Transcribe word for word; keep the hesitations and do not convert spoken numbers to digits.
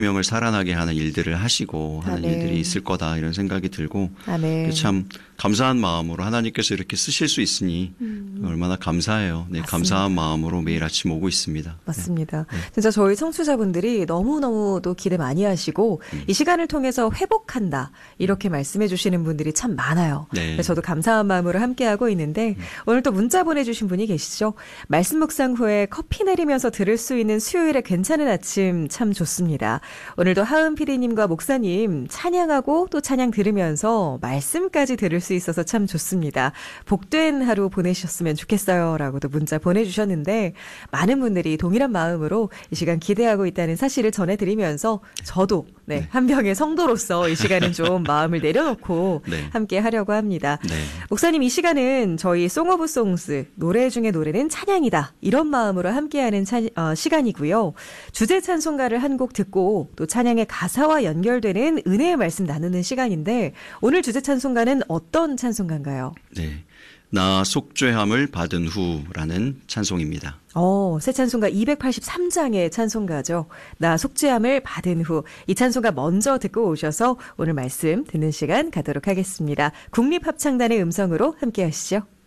명을 살아나게 하는 일들을 하시고 하는 아멘. 일들이 있을 거다 이런 생각이 들고 아멘. 참 감사한 마음으로 하나님께서 이렇게 쓰실 수 있으니 음. 얼마나 감사해요. 네, 감사한 마음으로 매일 아침 오고 있습니다. 맞습니다. 네. 진짜 저희 청취자분들이 너무너무도 기대 많이 하시고 음. 이 시간을 통해서 회복한다 이렇게 말씀해 주시는 분들이 참 많아요. 네. 그래서 저도 감사한 마음으로 함께하고 있는데 음. 오늘 또 문자 보내주신 분이 계시죠. 말씀 묵상 후에 커피 내리면서 들을 수 있는 수요일에 괜찮은 아침 참 좋습니다. 오늘도 하은 피디님과 목사님 찬양하고 또 찬양 들으면서 말씀까지 들을 수 있어서 참 좋습니다. 복된 하루 보내셨으면 좋겠어요 라고도 문자 보내주셨는데 많은 분들이 동일한 마음으로 이 시간 기대하고 있다는 사실을 전해드리면서 저도 네, 네. 한 병의 성도로서 이 시간은 좀 마음을 내려놓고 네. 함께 하려고 합니다. 네. 목사님 이 시간은 저희 송 오브 송스 노래 중에 노래는 찬양이다 이런 마음으로 함께하는 찬, 어, 시간이고요. 주제 찬송가를 한 곡 듣고 또 찬양의 가사와 연결되는 은혜의 말씀 나누는 시간인데 오늘 주제 찬송가는 어떤 찬송가인가요? 네, 나 속죄함을 받은 후라는 찬송입니다. 어, 새 찬송가 이백팔십삼 장의 찬송가죠. 나 속죄함을 받은 후. 이 찬송가 먼저 듣고 오셔서 오늘 말씀 듣는 시간 가도록 하겠습니다. 국립합창단의 음성으로 함께 하시죠.